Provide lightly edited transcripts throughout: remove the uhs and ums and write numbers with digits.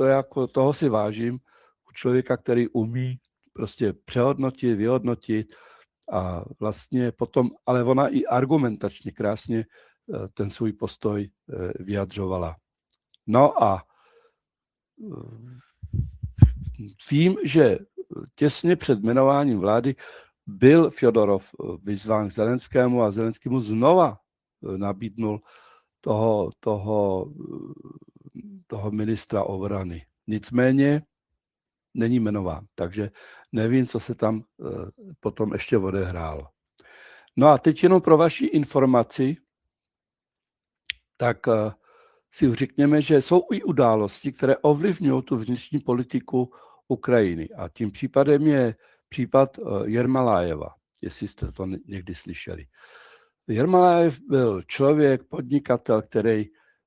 to jako, toho si vážím u člověka, který umí prostě přehodnotit, vyhodnotit a vlastně potom, ale ona i argumentačně krásně ten svůj postoj vyjadřovala. No a vím, že těsně před jmenováním vlády byl Fjodorov vyzván k Zelenskému a Zelenskému znova nabídnul toho ministra obrany. Nicméně není jmenován, takže nevím, co se tam potom ještě odehrálo. No a teď jenom pro vaši informaci, tak si řekněme, že jsou i události, které ovlivňují tu vnitřní politiku Ukrajiny. A tím případem je případ Jermalájeva, jestli jste to někdy slyšeli. Jermalájev byl člověk, podnikatel, který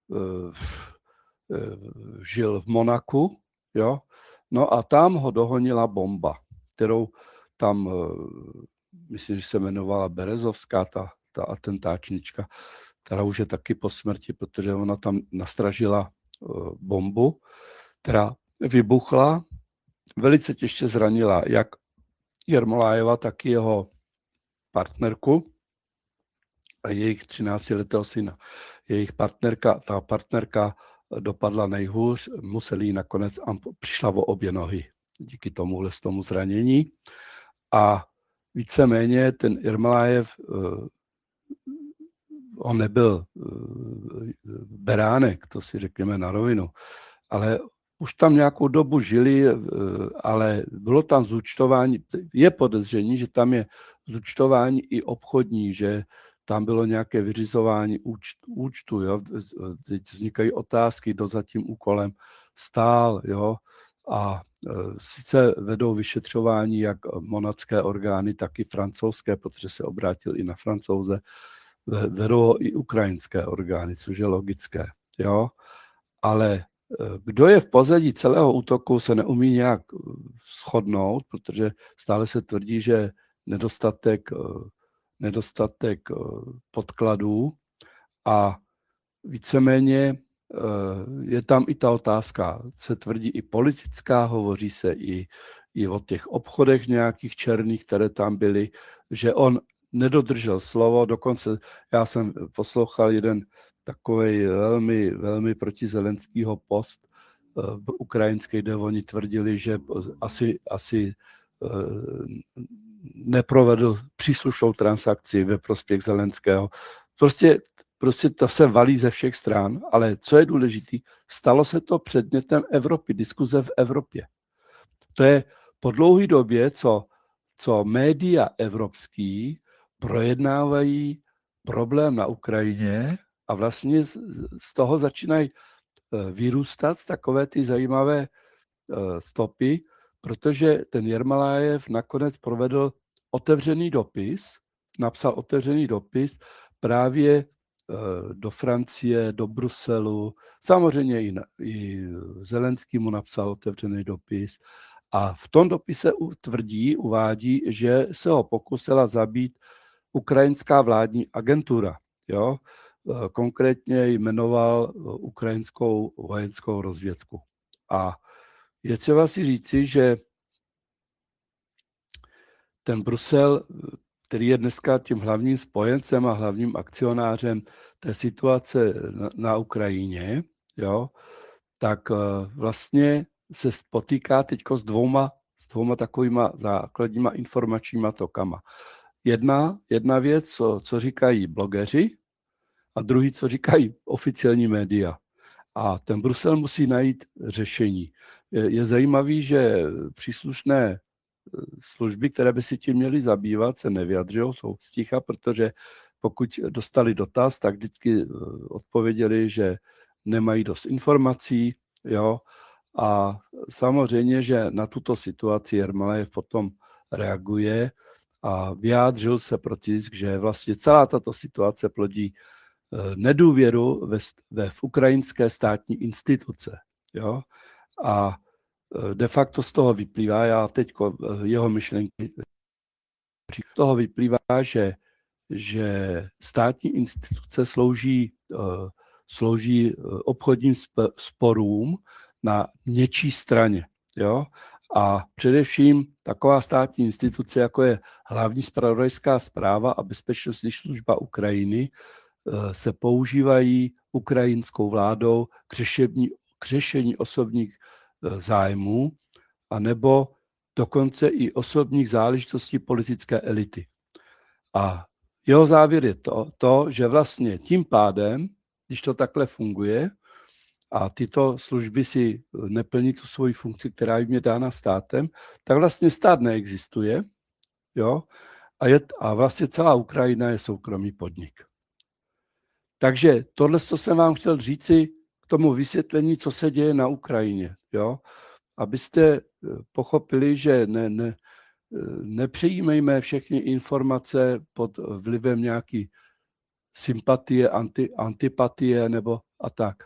žil v Monaku, jo? No a tam ho dohonila bomba, kterou tam, myslím, že se jmenovala Berezovská, ta atentáčnička, která už je taky po smrti, protože ona tam nastražila bombu, která vybuchla, velice těžce zranila jak Jermolájeva, tak i jeho partnerku a jejich 13letého syna. Jejich partnerka dopadla nejhůř, museli nakonec přišla o obě nohy díky tomu zranění. A víceméně ten Jermalájev, on nebyl beránek, to si řekněme na rovinu, ale už tam nějakou dobu žili, ale bylo tam zúčtování, je podezření, že tam je zúčtování i obchodní, že tam bylo nějaké vyřizování účtu, jo? Teď vznikají otázky, kdo za tím úkolem stál, jo? A sice vedou vyšetřování jak monacké orgány, tak i francouzské, protože se obrátil i na Francouze, vedou i ukrajinské orgány, což je logické, jo? Ale kdo je v pozadí celého útoku, se neumí nějak shodnout, protože stále se tvrdí, že nedostatek podkladů a víceméně je tam i ta otázka, se tvrdí i politická, hovoří se i o těch obchodech nějakých černých, které tam byly, že on nedodržel slovo, dokonce já jsem poslouchal jeden takovej velmi, velmi proti Zelenskýho post ukrajinský, kde oni tvrdili, že asi neprovedl příslušnou transakci ve prospěch Zelenského. Prostě to se valí ze všech stran, ale co je důležité, stalo se to předmětem Evropy, diskuze v Evropě. To je po dlouhé době, co média evropský projednávají problém na Ukrajině a vlastně z toho začínají vyrůstat takové ty zajímavé stopy, protože ten Jermalájev nakonec provedl napsal otevřený dopis právě do Francie, do Bruselu, samozřejmě i Zelenský mu napsal otevřený dopis a v tom dopise uvádí, že se ho pokusila zabít ukrajinská vládní agentura, jo? Konkrétně jmenoval ukrajinskou vojenskou rozvědku. A je třeba si říci, že ten Brusel, který je dneska tím hlavním spojencem a hlavním akcionářem té situace na Ukrajině, jo, tak vlastně se potýká teď s dvouma takovýma základníma informačníma tokama. Jedna věc, co říkají blogeři, a druhý, co říkají oficiální média. A ten Brusel musí najít řešení. Je zajímavý, že příslušné služby, které by si tím měly zabývat, se nevyjadřují, jsou sticha, protože pokud dostali dotaz, tak vždycky odpověděli, že nemají dost informací, jo. A samozřejmě, že na tuto situaci Jermalájev potom reaguje a vyjádřil se pro tisk, že vlastně celá tato situace plodí nedůvěru v ukrajinské státní instituce. Jo? A de facto z toho vyplývá, já teď jeho myšlenky, z toho vyplývá, že státní instituce slouží obchodním sporům na něčí straně. Jo? A především taková státní instituce, jako je Hlavní zpravodajská zpráva a bezpečnostní služba Ukrajiny, se používají ukrajinskou vládou k řešení osobních zájmů, anebo dokonce i osobních záležitostí politické elity. A jeho závěr je to, že vlastně tím pádem, když to takhle funguje a tyto služby si neplní tu svoji funkci, která jim je dána státem, tak vlastně stát neexistuje, jo? A vlastně celá Ukrajina je soukromý podnik. Takže tohle jsem vám chtěl říci k tomu vysvětlení, co se děje na Ukrajině, jo? Abyste pochopili, že nepřijímejme všechny informace pod vlivem nějaký sympatie, antipatie nebo a tak.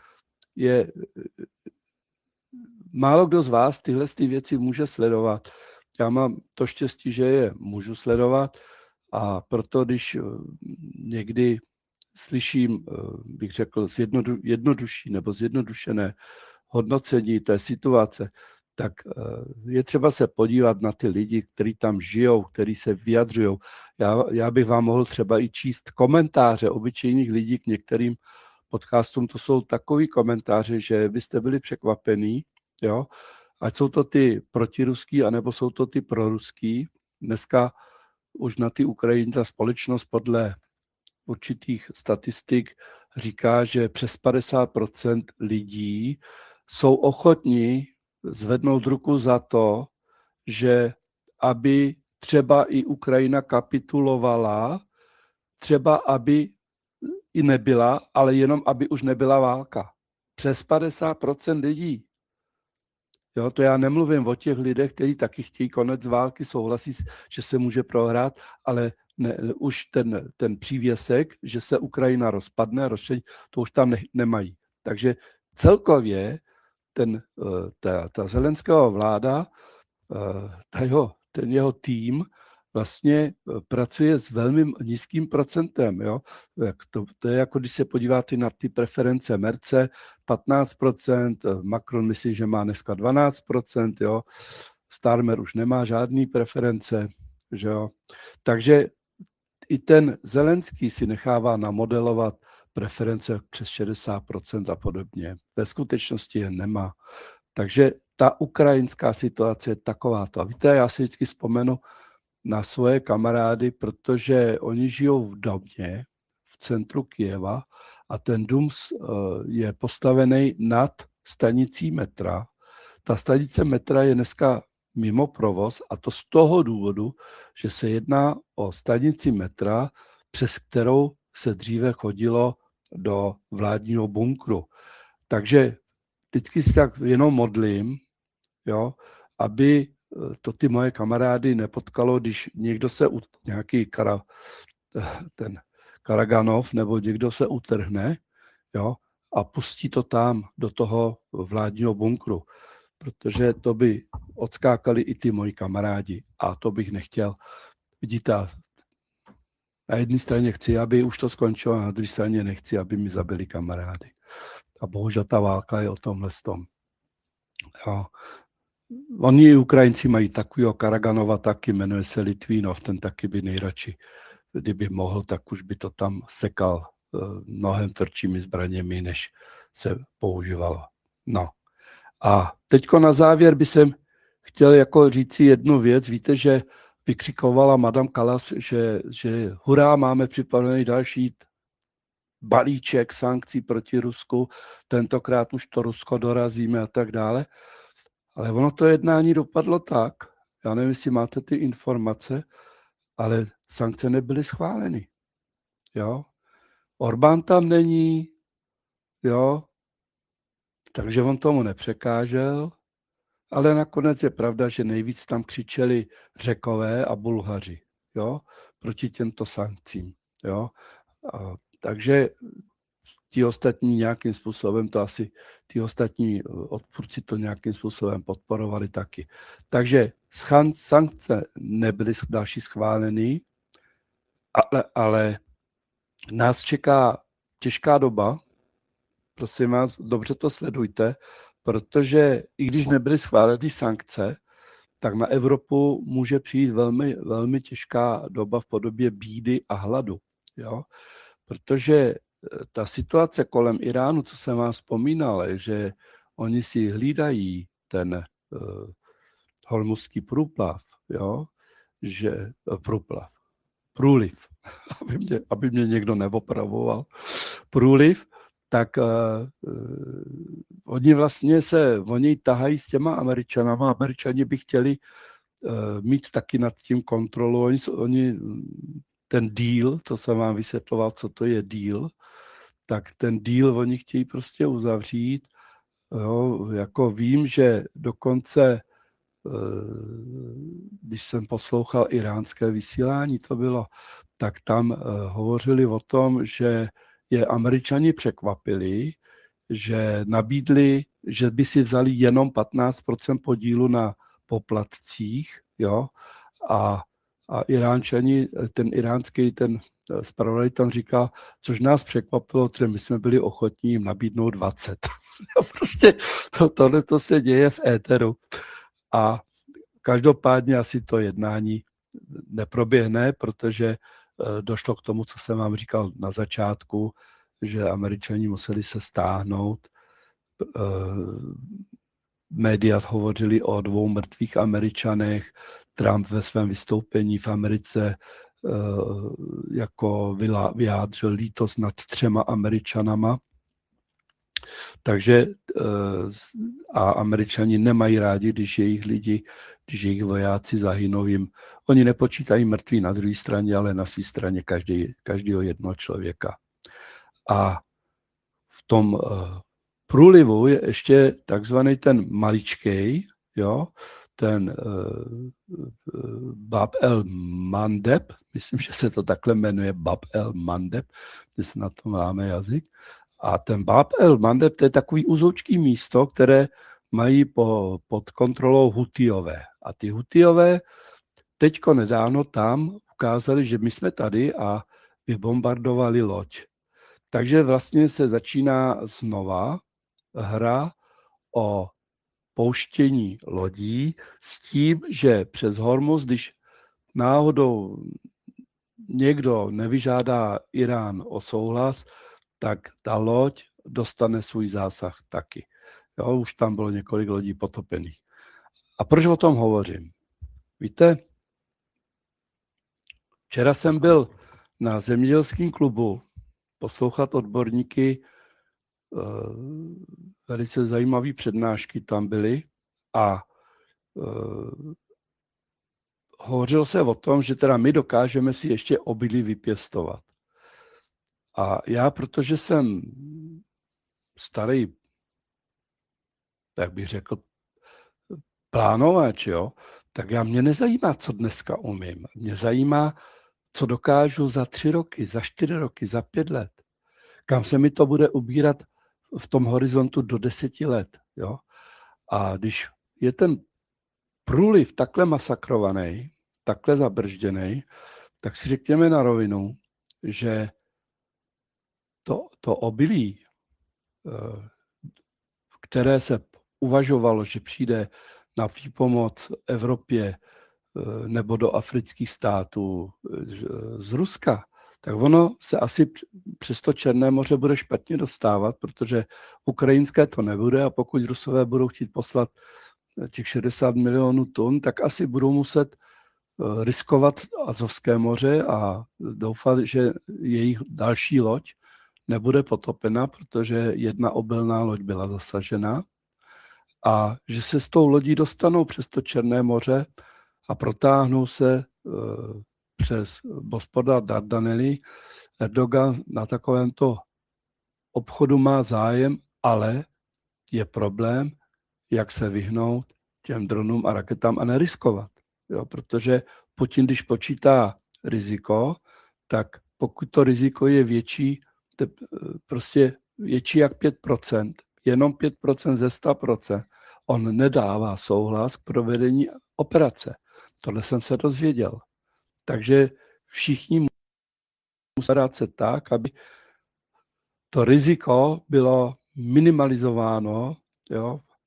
Málo kdo z vás tyhle věci může sledovat. Já mám to štěstí, že je můžu sledovat, a proto když někdy slyším, bych řekl, jednodušší nebo zjednodušené hodnocení té situace, tak je třeba se podívat na ty lidi, kteří tam žijou, kteří se vyjadřují. Já bych vám mohl třeba i číst komentáře obyčejných lidí k některým podcastům. To jsou takový komentáře, že byste byli překvapení, jo? Ať jsou to ty protiruský, anebo jsou to ty proruský. Dneska už na ty Ukrajiny ta společnost podle určitých statistik říká, že přes 50% lidí jsou ochotní zvednout ruku za to, že aby třeba i Ukrajina kapitulovala, třeba aby i nebyla, ale jenom aby už nebyla válka. Přes 50% lidí. Jo, to já nemluvím o těch lidech, kteří taky chtějí konec války, souhlasí, že se může prohrát, ale už ten přívěsek, že se Ukrajina rozpadne, to už tam nemají. Takže celkově ta Zelenského vláda, ten jeho tým vlastně pracuje s velmi nízkým procentem. Jo? To je jako když se podíváte na ty preference Merce, 15%, Macron myslí, že má dneska 12%, jo? Starmer už nemá žádný preference. Že jo? Takže i ten Zelenský si nechává namodelovat preference přes 60% a podobně. Ve skutečnosti je nemá. Takže ta ukrajinská situace je takováto. A víte, já si vždycky vzpomenu na svoje kamarády, protože oni žijou v domě v centru Kyjeva a ten dům je postavený nad stanicí metra. Ta stanice metra je dneska mimo provoz, a to z toho důvodu, že se jedná o stanici metra, přes kterou se dříve chodilo do vládního bunkru. Takže vždycky si tak jenom modlím, jo, aby to ty moje kamarády nepotkalo, když někdo se nějaký ten Karaganov nebo někdo se utrhne, jo, a pustí to tam do toho vládního bunkru, protože to by odskákali i ty moji kamarádi a to bych nechtěl. Vidíte, na jedné straně chci, aby už to skončilo, a na druhé straně nechci, aby mi zabili kamarády. A bohužel ta válka je o tomhle tom. Jo. Oni Ukrajinci mají takového Karaganova taky, jmenuje se Litvínov, ten taky by nejradši, kdyby mohl, tak už by to tam sekal mnohem tvrdšími zbraněmi, než se používalo. No. A teďko na závěr by jsem chtěl jako říci jednu věc. Víte, že vykřikovala Madame Kallas, že hurá, máme připravený další balíček sankcí proti Rusku, tentokrát už to Rusko dorazíme a tak dále. Ale ono to jednání dopadlo tak, já nevím, jestli máte ty informace, ale sankce nebyly schváleny. Jo? Orbán tam není, jo? Takže on tomu nepřekážel, ale nakonec je pravda, že nejvíc tam křičeli Řekové a Bulhaři, jo? Proti těmto sankcím. Jo? Takže ti ostatní nějakým způsobem to asi, ti ostatní odpůrci to nějakým způsobem podporovali taky. Takže sankce nebyly další schváleny, ale nás čeká těžká doba. Prosím vás, dobře to sledujte, protože i když nebyly schváleny sankce, tak na Evropu může přijít velmi, velmi těžká doba v podobě bídy a hladu. Jo? Protože ta situace kolem Iránu, co jsem vám vzpomínal, je, že oni si hlídají ten hormuzský průplav, jo? Že průliv, aby mě někdo neopravoval, průliv, tak oni vlastně oni tahají s těma Američanama. Američani by chtěli mít taky nad tím kontrolu. Oni ten deal, co jsem vám vysvětloval, co to je deal, tak ten deal oni chtějí prostě uzavřít. Jo, jako vím, že dokonce, když jsem poslouchal iránské vysílání, to bylo, tak tam hovořili o tom, že je Američani překvapili, že nabídli, že by si vzali jenom 15% podílu na poplatcích, jo, a Iránčani, ten iránský, ten zpravodaj tam říkal, což nás překvapilo, že my jsme byli ochotní jim nabídnout 20. Prostě tohle se děje v éteru. A každopádně asi to jednání neproběhne, protože došlo k tomu, co jsem vám říkal na začátku, že Američani museli se stáhnout. Média hovořili o 2 mrtvých Američanech. Trump ve svém vystoupení v Americe jako vyjádřil lítost nad 3 Američanama. Takže a Američani nemají rádi, když jejich vojáci zahynou jim. Oni nepočítají mrtví na druhé straně, ale na své straně každého jednoho člověka. A v tom průlivu je ještě takzvaný ten maličkej, jo, ten Bab el-Mandeb, myslím, že se to takhle jmenuje Bab el-Mandeb, my se na to máme jazyk. A ten Bab el-Mandeb, to je takový uzoučký místo, které mají pod kontrolou Hutijové. A ty Hutijové teďko nedávno tam ukázali, že my jsme tady a vybombardovali loď. Takže vlastně se začíná znova hra o pouštění lodí s tím, že přes Hormuz, když náhodou někdo nevyžádá Irán o souhlas, tak ta loď dostane svůj zásah taky. Jo, už tam bylo několik lodí potopených. A proč o tom hovořím? Víte, včera jsem byl na zemědělském klubu poslouchat odborníky, velice zajímavé přednášky tam byly a hovořilo se o tom, že teda my dokážeme si ještě obilí vypěstovat. A já, protože jsem starý, jak bych řekl, plánovač, jo, tak mě nezajímá, co dneska umím. Mě zajímá, co dokážu za 3 roky, za 4 roky, za 5 let. Kam se mi to bude ubírat v tom horizontu do 10 let. Jo? A když je ten průliv takhle masakrovaný, takhle zabržděný, tak si řekněme na rovinu, že to obilí, které se uvažovalo, že přijde na výpomoc Evropě nebo do afrických států z Ruska, tak ono se asi přes to Černé moře bude špatně dostávat, protože ukrajinské to nebude a pokud Rusové budou chtít poslat těch 60 milionů tun, tak asi budou muset riskovat Azovské moře a doufat, že jejich další loď nebude potopena, protože jedna obilná loď byla zasažena a že se s tou lodí dostanou přes to Černé moře a protáhnou se přes Bosporus a Dardanely. Erdogan na takovémto obchodu má zájem, ale je problém, jak se vyhnout těm dronům a raketám a neriskovat. Jo, protože Putin, když počítá riziko, tak pokud to riziko je větší, prostě větší jak 5%, jenom 5% ze 100%, on nedává souhlas k provedení operace. Tohle jsem se dozvěděl. Takže všichni musí starat se tak, aby to riziko bylo minimalizováno, jo,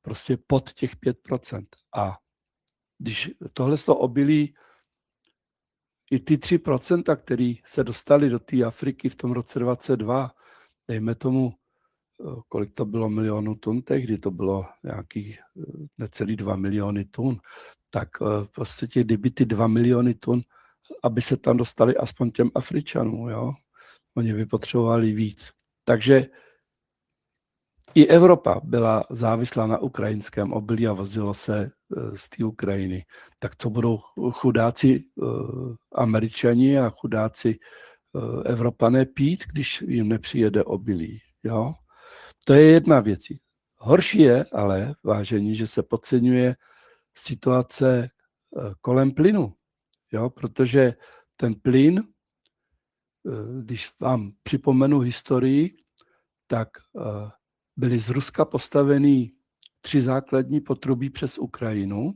prostě pod těch 5%. A když tohle obilí i ty 3%, který se dostali do té Afriky v tom roce 22, dejme tomu, kolik to bylo milionů tun tehdy, to bylo nějakých necelý 2 miliony tun, tak prostě kdyby ty 2 miliony tun, aby se tam dostali aspoň těm Afričanům, jo, oni by potřebovali víc. Takže i Evropa byla závislá na ukrajinském obilí a vozilo se z té Ukrajiny. Tak co budou chudáci Američani a chudáci Evropané pít, když jim nepřijede obilí, jo? To je jedna věc. Horší je ale, vážení, že se podceňuje situace kolem plynu, jo? Protože ten plyn, když vám připomenu historii, tak byly z Ruska postaveny 3 základní potrubí přes Ukrajinu,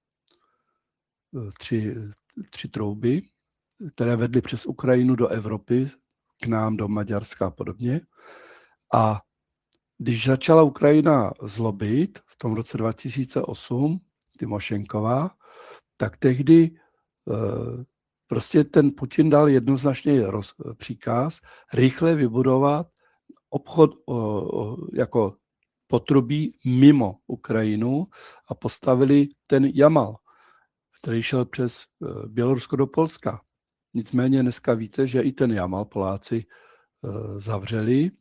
3 trouby, které vedly přes Ukrajinu do Evropy, k nám do Maďarska a podobně. A když začala Ukrajina zlobit v tom roce 2008, Tymošenková, tak tehdy prostě ten Putin dal jednoznačně příkaz rychle vybudovat obchod jako potrubí mimo Ukrajinu a postavili ten Jamal, který šel přes Bělorusko do Polska. Nicméně dneska víte, že i ten Jamal Poláci zavřeli.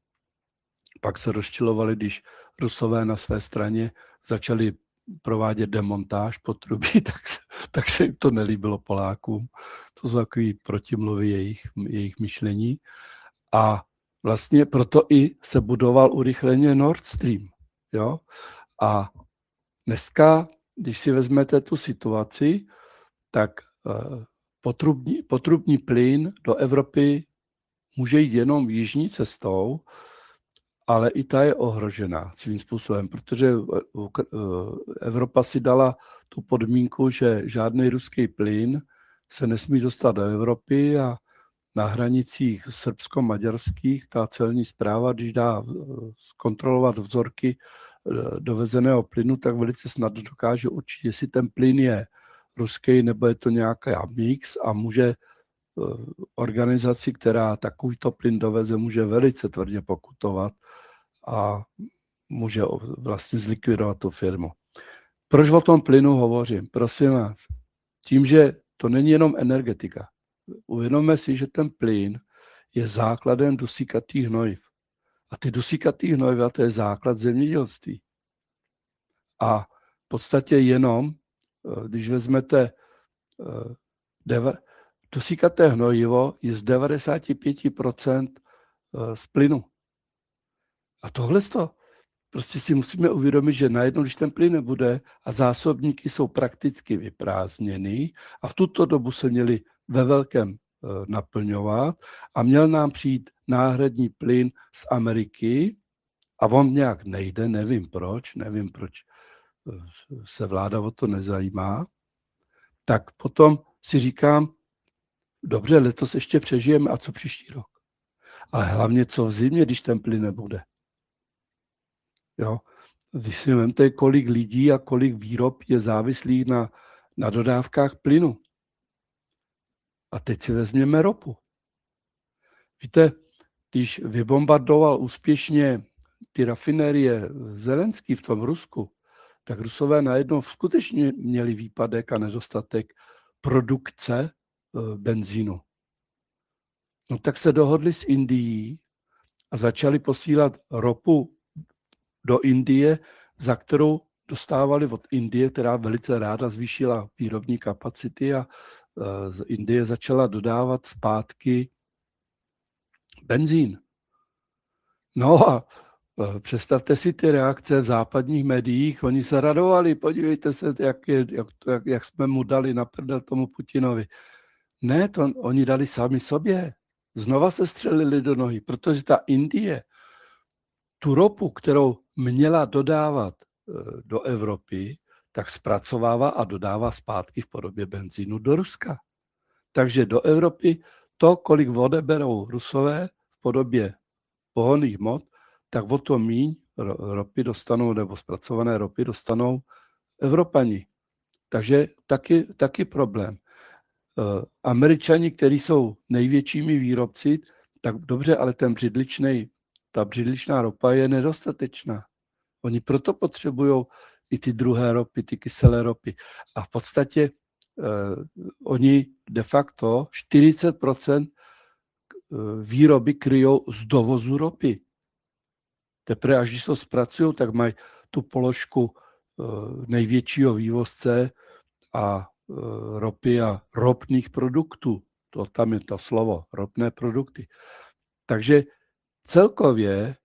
Pak se rozčilovali, když Rusové na své straně začali provádět demontáž potrubí, tak se jim to nelíbilo Polákům. To jsou takový protimluvy jejich myšlení. A vlastně proto i se budoval urychleně Nord Stream. Jo? A dneska, když si vezmete tu situaci, tak potrubní plyn do Evropy může jít jenom jižní cestou, ale i ta je ohrožená svým způsobem, protože Evropa si dala tu podmínku, že žádný ruský plyn se nesmí dostat do Evropy a na hranicích srbsko-maďarských ta celní správa, když dá zkontrolovat vzorky dovezeného plynu, tak velice snadno dokáže určit, jestli ten plyn je ruský nebo je to nějaký mix a může organizaci, která takovýto plyn doveze, může velice tvrdě pokutovat a může vlastně zlikvidovat tu firmu. Proč o tom plynu hovořím? Prosím vás, tím, že to není jenom energetika. Uvědomme si, že ten plyn je základem dusíkatých hnojiv. A ty dusíkatý hnojiva, to je základ zemědělství. A v podstatě jenom, když vezmete dusíkaté hnojivo, je z 95% z plynu. A tohle prostě si musíme uvědomit, že najednou, když ten plyn nebude a zásobníky jsou prakticky vyprázdněny a v tuto dobu se měli ve velkém naplňovat a měl nám přijít náhradní plyn z Ameriky a on nějak nejde, nevím proč se vláda o to nezajímá, tak potom si říkám, dobře, letos ještě přežijeme a co příští rok? Ale hlavně co v zimě, když ten plyn nebude. Jo? Když si vemte, kolik lidí a kolik výrob je závislých na dodávkách plynu. A teď si vezměme ropu. Víte, když vybombardoval úspěšně ty rafinérie Zelenský v tom Rusku, tak Rusové najednou skutečně měli výpadek a nedostatek produkce benzínu. No tak se dohodli s Indií a začali posílat ropu do Indie, za kterou dostávali od Indie, která velice ráda zvýšila výrobní kapacity a z Indie začala dodávat zpátky benzín. No a představte si ty reakce v západních médiích, oni se radovali, podívejte se, jak jsme mu dali na prdel tomu Putinovi. Ne, to oni dali sami sobě. Znova se střelili do nohy, protože ta Indie tu ropu, kterou měla dodávat do Evropy, tak zpracovává a dodává zpátky v podobě benzínu do Ruska. Takže do Evropy to, kolik odeberou Rusové v podobě pohonných hmot, tak o to míň ropy dostanou, nebo zpracované ropy dostanou Evropani. Takže taky problém. Američani, kteří jsou největšími výrobci, tak dobře, ale ta břidličná ropa je nedostatečná. Oni proto potřebují i ty druhé ropy, ty kyselé ropy. A v podstatě oni de facto 40% výroby kryjou z dovozu ropy. Teprve až když to zpracují, tak mají tu položku největšího vývozce a ropy a ropných produktů. To tam je to slovo, ropné produkty. Takže celkově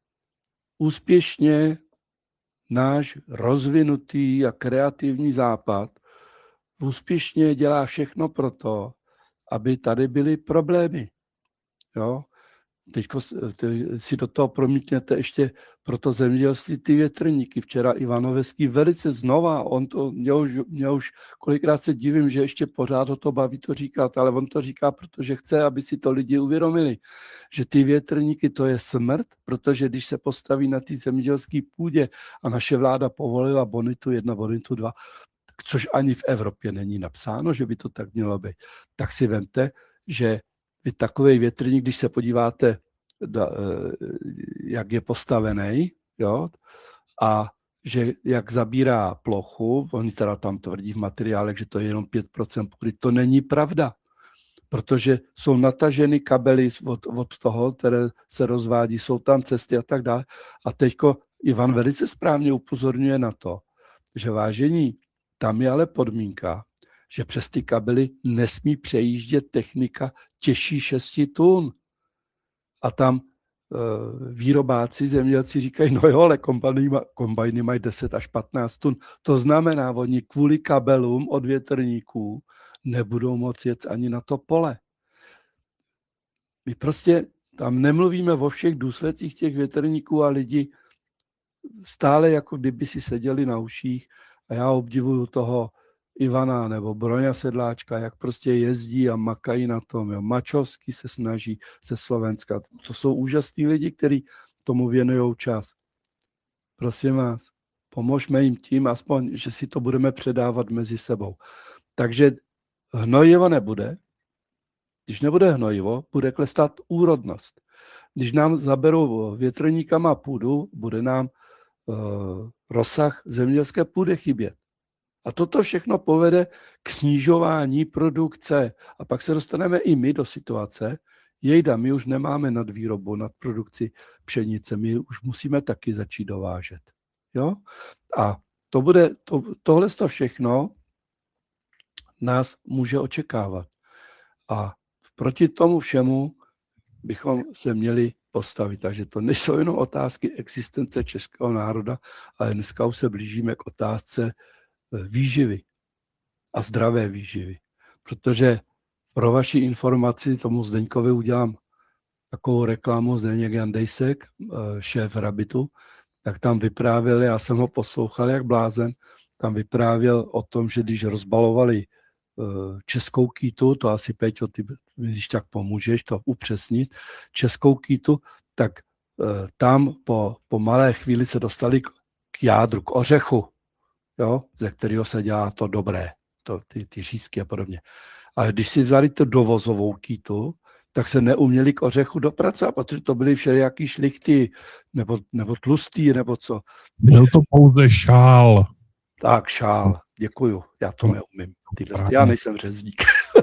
úspěšně náš rozvinutý a kreativní západ úspěšně dělá všechno pro to, aby tady byly problémy. Jo? Teď si do toho promítněte ještě pro to zemědělství ty větrníky. Včera Ivan Noveský velice znova, mě už kolikrát se divím, že ještě pořád ho to baví to říkat, ale on to říká, protože chce, aby si to lidi uvědomili, že ty větrníky to je smrt, protože když se postaví na té zemědělské půdě a naše vláda povolila bonitu 1, bonitu 2, což ani v Evropě není napsáno, že by to tak mělo být, tak si vemte, že vy takovej větrník, když se podíváte, jak je postavený, jo, a že jak zabírá plochu, oni teda tam tvrdí v materiálech, že to je jenom 5% půdy, to není pravda, protože jsou nataženy kabely od toho, které se rozvádí, jsou tam cesty a tak dále. A teďko Ivan velice správně upozorňuje na to, že vážení, tam je ale podmínka, že přes ty kabely nesmí přejíždět technika těžší 6 tun. A tam výrobáci, zemědělci říkají, no jo, ale kombajny mají 10 až 15 tun. To znamená, oni kvůli kabelům od větrníků nebudou moci jet ani na to pole. My prostě tam nemluvíme o všech důsledcích těch větrníků a lidi stále jako kdyby si seděli na uších a já obdivuju toho Ivana nebo Broňa Sedláčka, jak prostě jezdí a makají na tom. Jo. Mačovský se snaží ze Slovenska. To jsou úžasní lidi, kteří tomu věnují čas. Prosím vás, pomožme jim tím, aspoň, že si to budeme předávat mezi sebou. Takže hnojivo nebude. Když nebude hnojivo, bude klesat úrodnost. Když nám zaberou větrníkama půdu, bude nám rozsah zemědělské půdy chybět. A toto všechno povede k snižování produkce. A pak se dostaneme i my do situace, jejda, my už nemáme nadvýrobu, nad produkci pšenice, my už musíme taky začít dovážet. Jo? A tohle všechno nás může očekávat. A proti tomu všemu bychom se měli postavit. Takže to nejsou jenom otázky existence českého národa, ale dneska už se blížíme k otázce výživy a zdravé výživy. Protože pro vaši informaci tomu Zdeňkovi udělám takovou reklamu, Zdeněk Jandejsek, šéf Rabitu, tak tam vyprávěl, já jsem ho poslouchal jak blázen, tam vyprávěl o tom, že když rozbalovali českou kýtu, to asi Peťo, ty když tak pomůžeš to upřesnit, českou kýtu, tak tam po malé chvíli se dostali k jádru, k ořechu, jo, ze kterého se dělá to dobré, ty řízky a podobně. Ale když si vzali tu dovozovou kýtu, tak se neuměli k ořechu dopracovat, protože to byly všelijaký šlichty, nebo tlustý, nebo co. Byl to pouze šál. Tak, šál, děkuju, já to neumím. Já nejsem řezník.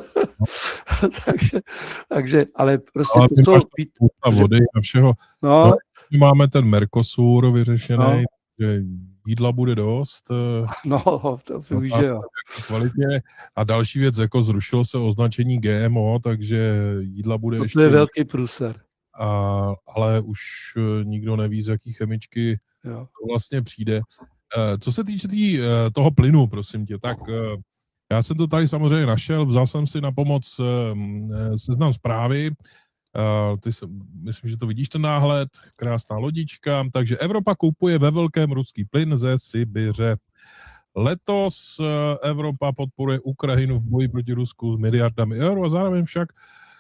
takže, ale prostě ale to jsou... vody a všeho. No, máme ten Mercosur vyřešený, že jídla bude dost. No, to víš, že jo. Kvalitě. A další věc, jako zrušilo se označení GMO, takže jídla bude ještě... To je velký průser. Ale už nikdo neví, z jaký chemičky to vlastně přijde. Co se týče toho plynu, prosím tě, tak já jsem to tady samozřejmě našel, vzal jsem si na pomoc Seznam Zprávy, myslím, že to vidíš ten náhled, krásná lodička, takže Evropa kupuje ve velkém ruský plyn ze Sibiře. Letos Evropa podporuje Ukrajinu v boji proti Rusku s miliardami eur a zároveň však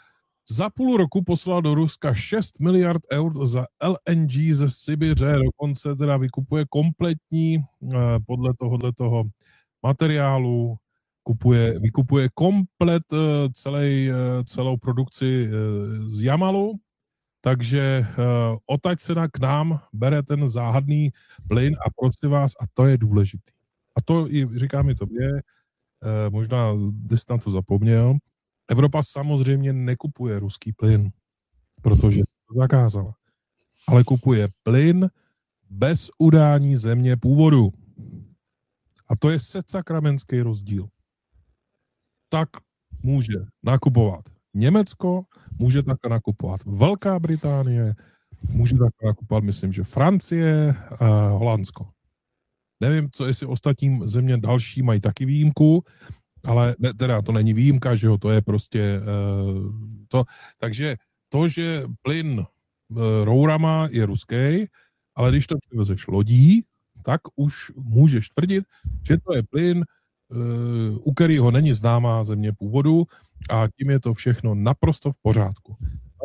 za půl roku poslal do Ruska 6 miliard eur za LNG ze Sibiře, dokonce teda vykupuje kompletní, podle toho materiálu, vykupuje komplet celou produkci z Jamalu, takže odtaď se k nám bere ten záhadný plyn a prosím vás, a to je důležitý. A to i říkám i tobě, možná jsi na to zapomněl, Evropa samozřejmě nekupuje ruský plyn, protože to zakázala, ale kupuje plyn bez udání země původu. A to je setsakramenský rozdíl. Tak může nakupovat Německo, může také nakupovat Velká Británie, může také nakupovat, myslím, že Francie, Holandsko. Nevím, co jestli ostatní země další mají taky výjimku, ale ne, teda to není výjimka, že jo, to je prostě to. Takže to, že plyn rourama je ruský, ale když to přivezeš lodí, tak už můžeš tvrdit, že to je plyn, u kterého není známá země původu a tím je to všechno naprosto v pořádku.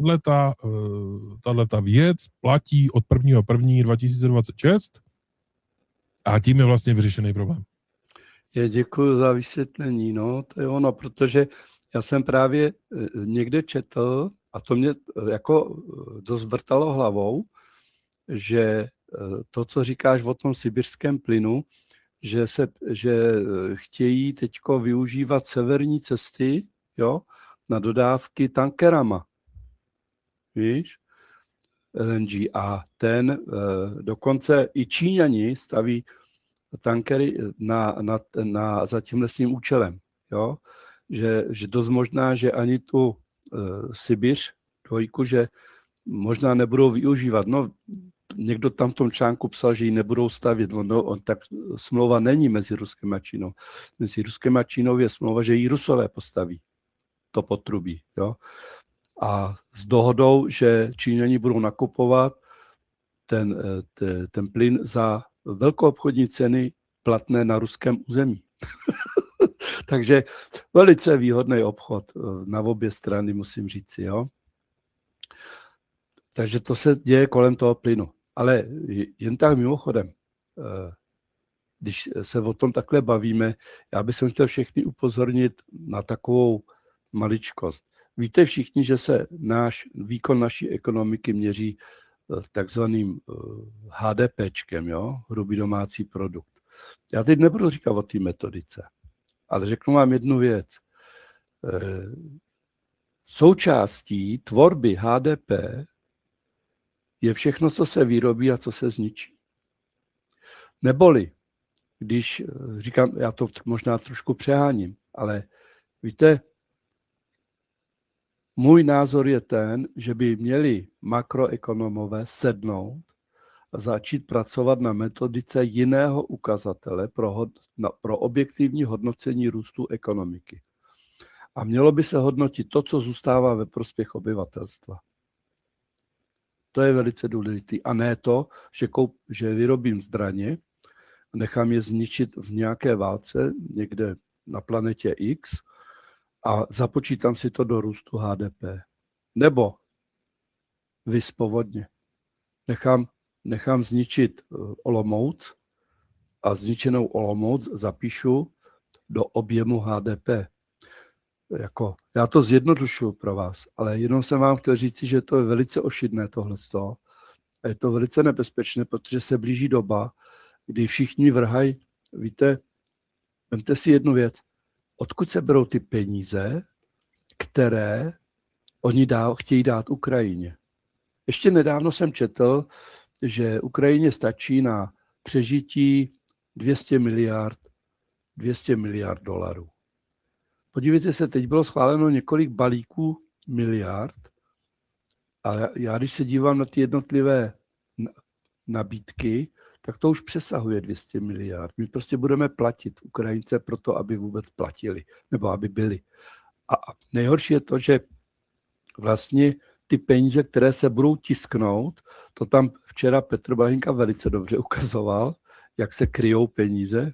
Tato věc platí od 1.1.2026 a tím je vlastně vyřešený problém. Děkuji za vysvětlení, no, to je ono, protože já jsem právě někde četl, a to mě jako dost vrtalo hlavou, že to, co říkáš o tom sibirském plynu, že chtějí teďko využívat severní cesty, jo, na dodávky tankerama. Víš? LNG. A dokonce i Číňani staví tankery za tímhle svým účelem. Jo? Že dost možná, že ani tu Sibiř, dvojku, že možná nebudou využívat. No, někdo tam v tom článku psal, že ji nebudou stavět. Tak smlouva není mezi Ruskem a Čínou. Mezi Ruskem a Čínou je smlouva, že ji Rusové postaví. To potrubí. Jo? A s dohodou, že Číňani budou nakupovat ten plyn za velkoobchodní ceny platné na ruském území. Takže velice výhodný obchod na obě strany, musím říci. Jo? Takže to se děje kolem toho plynu. Ale jen tak mimochodem, když se o tom takhle bavíme, já bych chtěl všechny upozornit na takovou maličkost. Víte všichni, že se výkon naší ekonomiky měří takzvaným HDPčkem, jo? Hrubý domácí produkt. Já teď nebudu říkat o té metodice, ale řeknu vám jednu věc. Součástí tvorby HDP je všechno, co se vyrobí a co se zničí. Neboli, když říkám, já to možná trošku přeháním, ale víte, můj názor je ten, že by měli makroekonomové sednout a začít pracovat na metodice jiného ukazatele pro objektivní hodnocení růstu ekonomiky. A mělo by se hodnotit to, co zůstává ve prospěch obyvatelstva. To je velice důležité. A ne to, že vyrobím zbraně, nechám je zničit v nějaké válce někde na planetě X a započítám si to do růstu HDP. Nebo povodně. Nechám zničit Olomouc a zničenou Olomouc zapíšu do objemu HDP. Já to zjednodušuju pro vás, ale jenom jsem vám chtěl říct, že to je velice ošidné tohleto. A je to velice nebezpečné, protože se blíží doba, kdy všichni vrhají, víte, vemte si jednu věc, odkud se berou ty peníze, které oni chtějí dát Ukrajině. Ještě nedávno jsem četl, že Ukrajině stačí na přežití 200 miliard dolarů. Podívejte se, teď bylo schváleno několik balíků miliard, ale já když se dívám na ty jednotlivé nabídky, tak to už přesahuje 200 miliard. My prostě budeme platit Ukrajince pro to, aby vůbec platili, nebo aby byli. A nejhorší je to, že vlastně ty peníze, které se budou tisknout, to tam včera Petr Blahinka velice dobře ukazoval, jak se kryjou peníze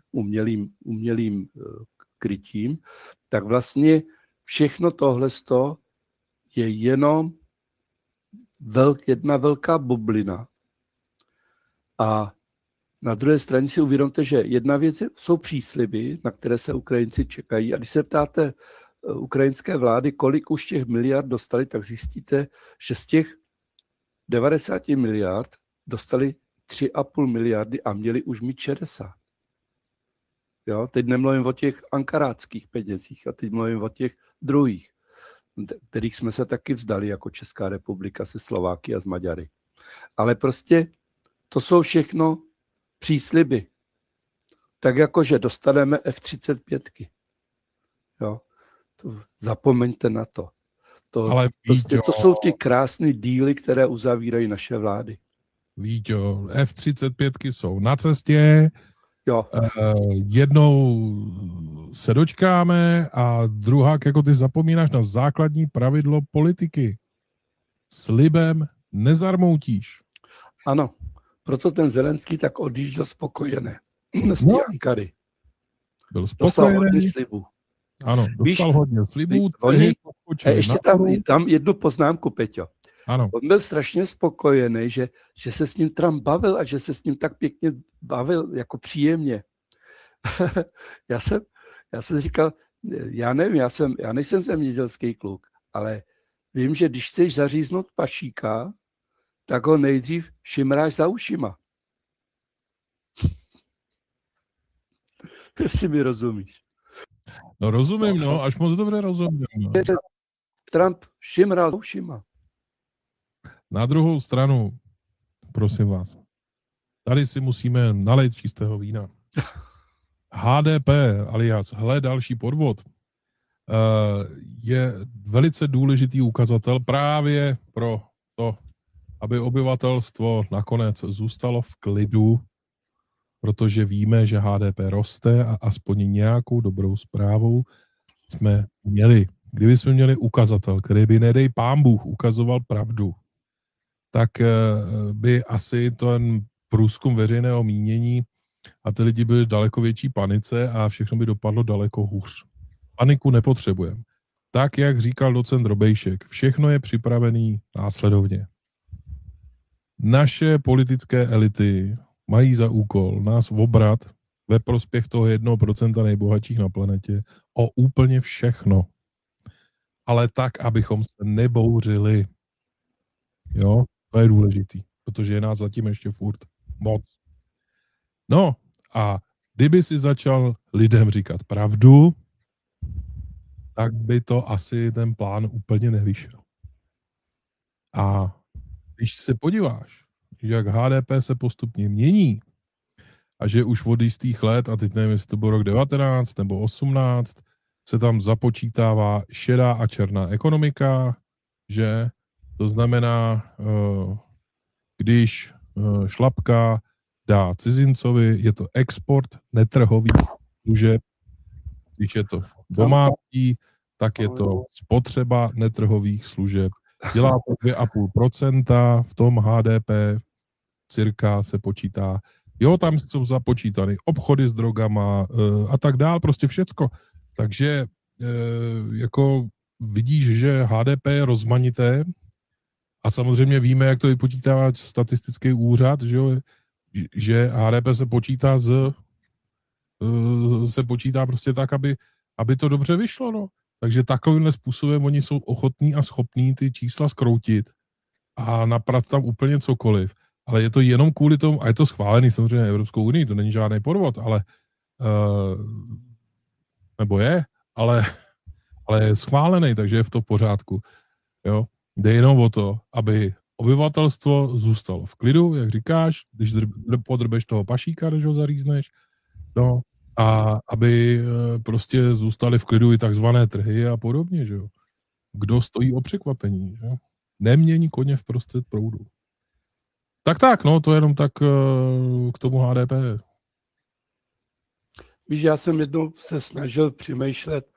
umělým krytím, tak vlastně všechno tohle je jenom jedna velká bublina. A na druhé straně si uvědomte, že jedna věc jsou přísliby, na které se Ukrajinci čekají. A když se ptáte ukrajinské vlády, kolik už těch miliard dostali, tak zjistíte, že z těch 90 miliard dostali 3,5 miliardy a měli už mít 60. Jo? Teď nemluvím o těch ankaráckých penězích a teď mluvím o těch druhých, kterých jsme se taky vzdali jako Česká republika se Slováky a s Maďary. Ale prostě to jsou všechno přísliby. Tak jako, že dostaneme F-35. Jo? Zapomeňte na to. Ale prostě to jsou ty krásné díly, které uzavírají naše vlády. Víťo, F-35 jsou na cestě, jo. Jednou se dočkáme a druhá, jako ty zapomínáš na základní pravidlo politiky. Slibem nezarmoutíš. Ano, proto ten Zelenský tak odjížděl spokojený z té Ankary. Byl spokojený. Slibů. Ano, dostal hodně slibů. Ještě tam jednu poznámku, Peťo. Ano. On byl strašně spokojený, že se s ním Trump bavil a že se s ním tak pěkně bavil, jako příjemně. já jsem říkal, já nevím, já nejsem zemědělský kluk, ale vím, že když chceš zaříznout pašíka, tak ho nejdřív šimráš za ušima. Jestli mi rozumíš. No rozumím, no, až moc dobře rozumím. No. Trump šimral za ušima. Na druhou stranu, prosím vás, tady si musíme nalejt čistého vína. HDP, alias další podvod, je velice důležitý ukazatel právě pro to, aby obyvatelstvo nakonec zůstalo v klidu, protože víme, že HDP roste a aspoň nějakou dobrou zprávou jsme měli. Kdyby jsme měli ukazatel, který by, nedej pán Bůh, ukazoval pravdu, tak by asi ten průzkum veřejného mínění a ty lidi byli v daleko větší panice a všechno by dopadlo daleko hůř. Paniku nepotřebujeme. Tak, jak říkal docent Robejšek, všechno je připravené následovně. Naše politické elity mají za úkol nás obrat ve prospěch toho 1% nejbohatších na planetě o úplně všechno. Ale tak, abychom se nebouřili. Jo, to je důležitý, protože je nás zatím ještě furt moc. No a kdyby si začal lidem říkat pravdu, tak by to asi ten plán úplně nevyšel. A když se podíváš, že jak HDP se postupně mění a že už od jistých let, a teď nevím, jestli to byl rok 19 nebo 18, se tam započítává šedá a černá ekonomika, že to znamená, když šlapka dá cizincovi, je to export netrhových služeb, když je to domácí, tak je to spotřeba netrhových služeb. Dělá to 2,5% v tom HDP, cirka se počítá. Jo, tam jsou započítány obchody s drogama a tak dál, prostě všecko. Takže jako vidíš, že HDP je rozmanité a samozřejmě víme, jak to vypočítává statistický úřad, že HDP se počítá se počítá prostě tak, aby to dobře vyšlo, no. Takže takovýmhle způsobem oni jsou ochotní a schopní ty čísla zkroutit a naprat tam úplně cokoliv. Ale je to jenom kvůli tomu, a je to schválený samozřejmě Evropskou unii, to není žádný podvod, ale nebo je, ale je schválený, takže je v to pořádku. Jo? Jde jenom o to, aby obyvatelstvo zůstalo v klidu, jak říkáš, když podrbeš toho pašíka, když ho zařízneš, no, a aby prostě zůstaly v klidu i takzvané trhy a podobně, že jo. Kdo stojí o překvapení, že? Nemění koně v prostřed proudu. Tak, no, to jenom tak k tomu HDP. Víš, já jsem jednou se snažil přemýšlet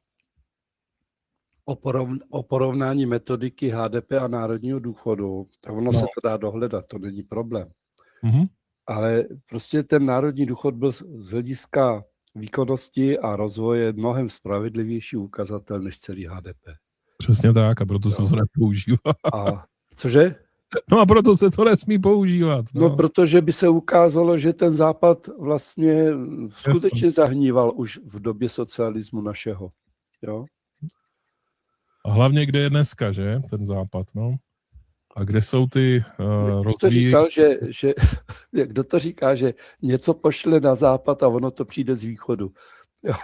o porovnání metodiky HDP a národního důchodu, tak ono se to dá dohledat, to není problém. Mm-hmm. Ale prostě ten národní důchod byl z hlediska výkonnosti a rozvoje mnohem spravedlivější ukazatel než celý HDP. Přesně tak, a proto se to nepoužívá. A cože? No a proto se to nesmí používat. No, protože by se ukázalo, že ten Západ vlastně skutečně zahníval už v době socialismu našeho. Jo? A hlavně, kde je dneska, že? Ten Západ, no. A kde jsou ty Kdo to říkal, že kdo to říká, že něco pošle na Západ a ono to přijde z východu. Jo.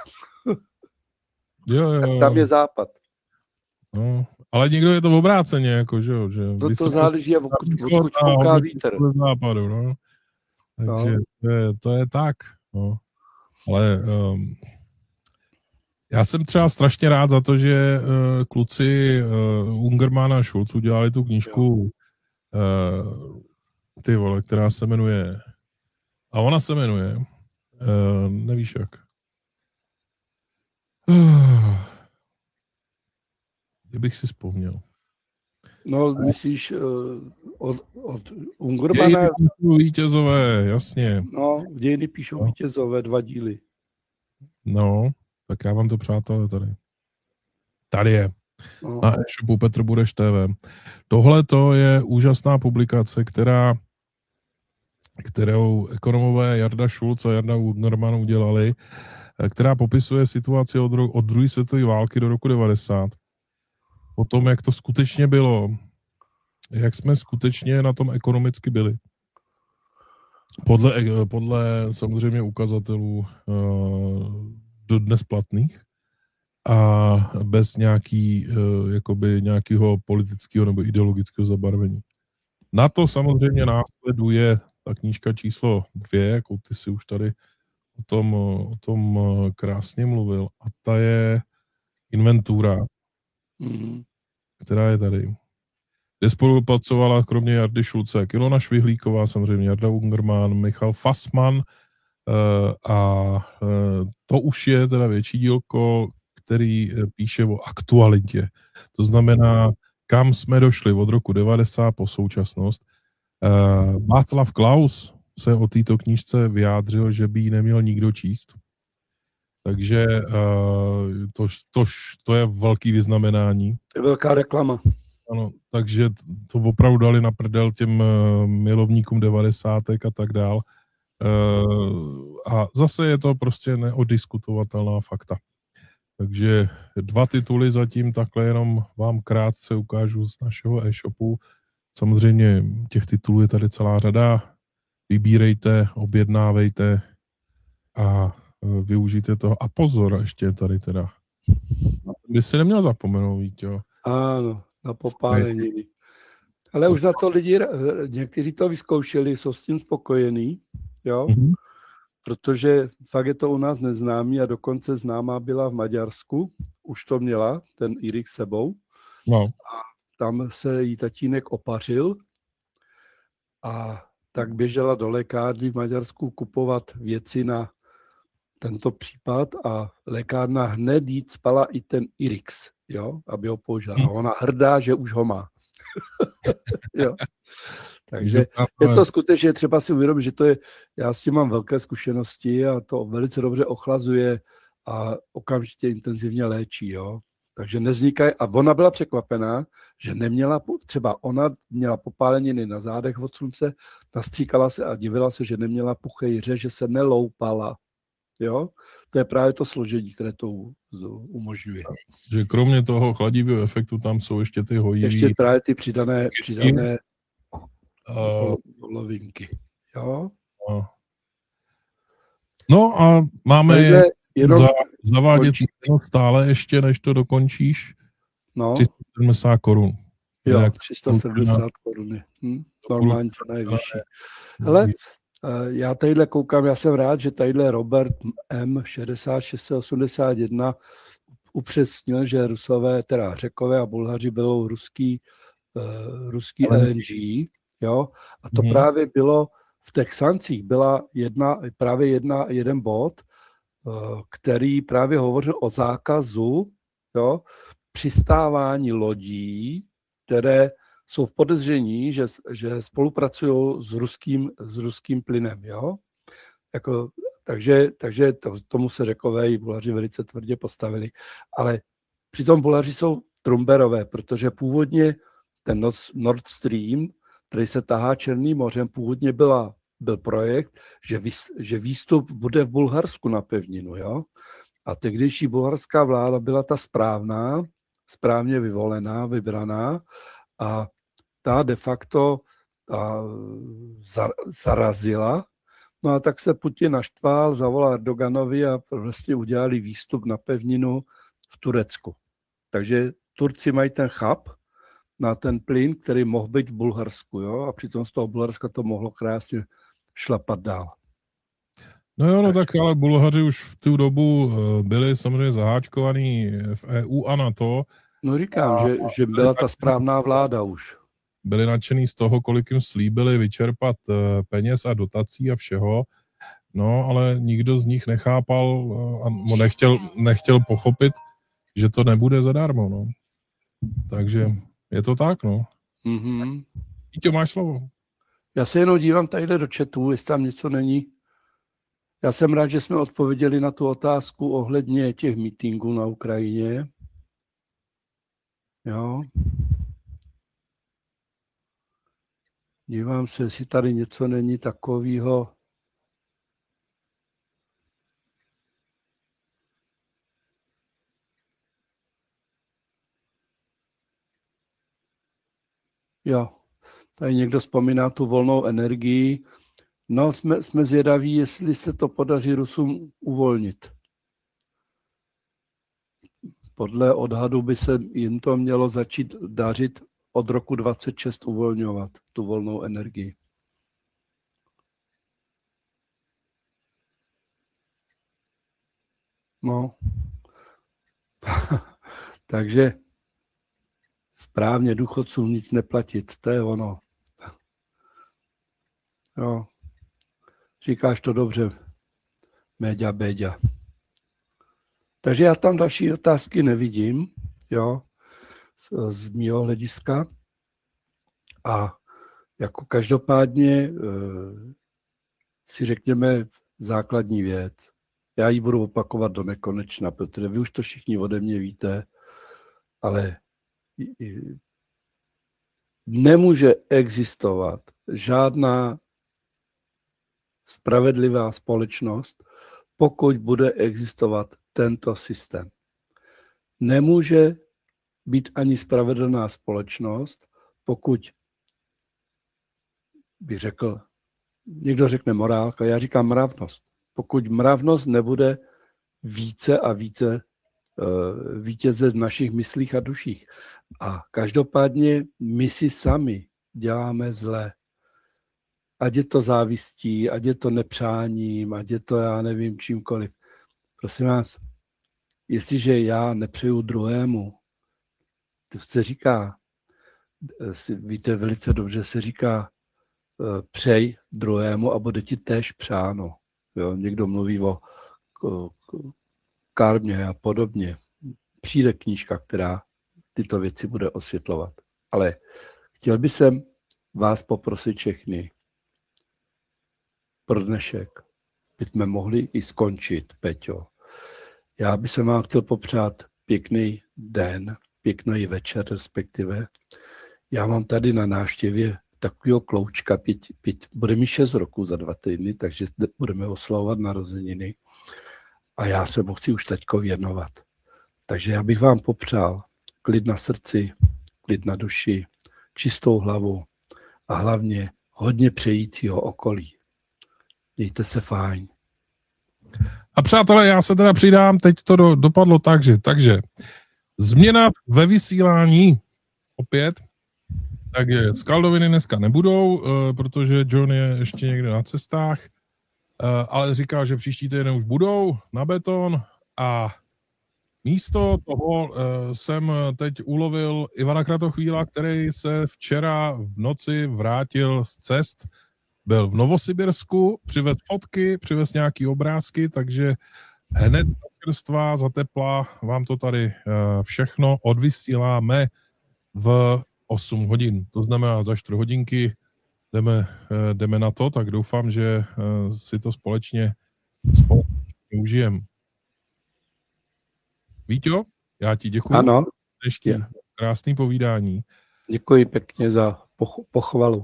Jo. Tak tam je Západ. No, ale někdo je to obráceně, jako, že jo. Že to záleží, odkud fouká vítr. Západu, no. Takže to je tak, no. Ale já jsem třeba strašně rád za to, že kluci Ungermann a Schulz udělali tu knížku ty vole, která se jmenuje a ona se jmenuje nevíš jak. Kdybych si vzpomněl. No, myslíš od Ungermanna? Dějiny píšou vítězové, jasně. No, dějiny píšou vítězové, 2 díly. No, tak já vám to, přátelé, tady je. No. Na e-shopu Petr Bureš TV. Tohle to je úžasná publikace, kterou ekonomové Jarda Schulz a Jarda Ungermann udělali, která popisuje situaci od druhé světové války do roku 90. O tom, jak to skutečně bylo, jak jsme skutečně na tom ekonomicky byli. Podle samozřejmě ukazatelů dodnes platných a bez nějakého politického nebo ideologického zabarvení. Na to samozřejmě následuje ta knížka číslo 2, jakou ty si už tady o tom krásně mluvil, a ta je Inventura, která je tady. Kde spolupracovala kromě Jardy Šulce Ilona Švihlíková, samozřejmě Jarda Ungermann, Michal Fassmann a to už je teda větší dílko, který píše o aktualitě. To znamená, kam jsme došli od roku 90 po současnost. Václav Klaus se o této knížce vyjádřil, že by ji neměl nikdo číst. Takže to je velký vyznamenání. To je velká reklama. Ano, takže to opravdu dali na prdel těm milovníkům 90. a tak dál. A zase je to prostě neodiskutovatelná fakta. Takže 2 tituly zatím takhle jenom vám krátce ukážu z našeho e-shopu. Samozřejmě těch titulů je tady celá řada. Vybírejte, objednávejte a využijte toho. A pozor, ještě tady teda. By si neměl zapomenout, jo. Ano, na popálení. Ale už na to lidi, někteří to vyzkoušeli, jsou s tím spokojení, jo. Protože fakt je to u nás neznámý a dokonce známá byla v Maďarsku. Už to měla, ten Irix sebou. No. A tam se jí tatínek opařil a tak běžela do lékárny v Maďarsku kupovat věci na tento případ a lékárna hned jí spala i ten Irix, jo, aby ho použila. A ona hrdá, že už ho má. Jo. Takže je to skutečně třeba si uvědomit, že to je, já s tím mám velké zkušenosti a to velice dobře ochlazuje a okamžitě intenzivně léčí, jo. Takže nevznikají, a ona byla překvapená, že neměla, třeba ona měla popáleniny na zádech od slunce, nastříkala se a divila se, že neměla puchejře, že se neloupala, jo. To je právě to složení, které to umožňuje. Že kromě toho chladivého efektu tam jsou ještě ty hojivý... Ještě právě ty přidané lovinky, jo. No a máme zaváděcí stále ještě, než to dokončíš. No. 370 korun. Jo, 370 korun. Normálně to nejvyšší. Hele, já tadyhle koukám, já jsem rád, že tadyhle Robert M. 6681 upřesnil, že Rusové, teda Řekové a Bulhaři bylo ruský LNG, jo, a to právě bylo v těch sankcích byla jeden bod, který právě hovořil o zákazu, jo, přistávání lodí, které jsou v podezření, že spolupracují s ruským plynem, jo. Jako, takže tomu se Řekové i Bulhaři velice tvrdě postavili. Ale přitom Bulhaři jsou Trumberové, protože původně ten Nord Stream, který se tahá Černým mořem, původně byl projekt, že výstup bude v Bulharsku na pevninu. Jo? A tehdejší bulharská vláda byla ta správná, správně vyvolená, vybraná a ta de facto zarazila. No a tak se Putin naštval, zavolal Erdoganovi a vlastně udělali výstup na pevninu v Turecku. Takže Turci mají ten chab na ten plyn, který mohl být v Bulharsku, jo? A přitom z toho Bulharska to mohlo krásně šlapat dál. No jo, no tak ale Bulhaři už v tu dobu byli samozřejmě zaháčkovaní v EU a NATO. No říkám, že byla ta správná vláda už. Byli nadšený z toho, kolik jim slíbili vyčerpat peněz a dotací a všeho. No, ale nikdo z nich nechápal a nechtěl pochopit, že to nebude zadarmo, no. Takže je to tak, no. Mm-hmm. Jíťo, máš slovo. Já se jenom dívám tadyhle do chatu, jestli tam něco není. Já jsem rád, že jsme odpověděli na tu otázku ohledně těch mítinků na Ukrajině. Jo. Dívám se, jestli tady něco není takového. Jo, tady někdo vzpomíná tu volnou energii. No, jsme zvědaví, jestli se to podaří Rusům uvolnit. Podle odhadu by se jim to mělo začít dařit od roku 2026 uvolňovat tu volnou energii. No. Takže správně důchodcům nic neplatit, to je ono. Jo. Říkáš to dobře, Méďa Béďa. Takže já tam další otázky nevidím, jo, z mého hlediska. A jako každopádně si řekněme základní věc. Já ji budu opakovat do nekonečna, protože vy už to všichni ode mě víte, ale nemůže existovat žádná spravedlivá společnost, pokud bude existovat tento systém. Nemůže být ani spravedlná společnost, pokud bych řekl, někdo řekne morálka, já říkám mravnost. Pokud mravnost nebude více a více vítěze v našich myslích a duších. A každopádně my si sami děláme zle. Ať je to závistí, ať je to nepřáním, ať je to já nevím čímkoliv. Prosím vás, jestliže já nepřeju druhému, to se říká, víte velice dobře, se říká přej druhému a bude ti též přáno. Jo, někdo mluví o karmě a podobně. Přijde knížka, která tyto věci bude osvětlovat. Ale chtěl bych jsem vás poprosit všechny pro dnešek, bychom mohli i skončit, Peťo. Já bych se vám chtěl popřát pěkný den, pěkný večer respektive. Já mám tady na návštěvě takového kloučka, bude mi 6 roků za 2 týdny, takže budeme oslavovat narozeniny. A já se mu chci už teďko věnovat. Takže já bych vám popřál klid na srdci, klid na duši, čistou hlavu a hlavně hodně přejícího okolí. Mějte se fajn. A přátelé, já se teda přidám, teď to dopadlo takže změna ve vysílání opět, takže skaldoviny dneska nebudou, protože John je ještě někde na cestách, ale říká, že příští týden už budou na beton a místo toho jsem teď ulovil Ivana Kratochvíla, který se včera v noci vrátil z cest, byl v Novosibirsku, přivez fotky, přivez nějaký obrázky, takže hned za čerstvá, za tepla vám to tady všechno odvysíláme v 8 hodin. To znamená za 4 hodinky jdeme na to, tak doufám, že si to společně užijeme. Víťo, já ti děkuju. Ano, Ještě krásný povídání. Děkuji pěkně za pochvalu.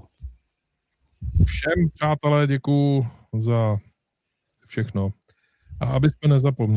Všem, přátelé, děkuju za všechno. A aby jsme nezapomněli,